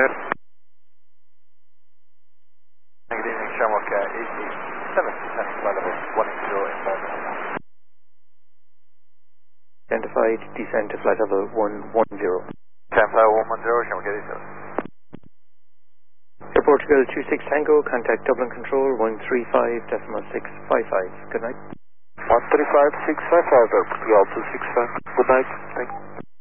ahead. Good evening, Shamrock 87, descent flight level 10 inbound. Identified, descent to flight level 110. 10 flight 110, Shamrock 87. Air Portugal 26 Tango, contact Dublin Control 135.655. Good night. 135.655, Air Portugal 265. Good night. Thanks.